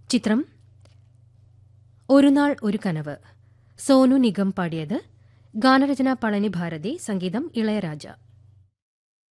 ചിത്രം ഒരു നാൾ ഒരു കനവ്. സോനു നിഗം പാടിയത്. ഗാനരചന പളനി ഭാരതി, സംഗീതം ഇളയരാജ.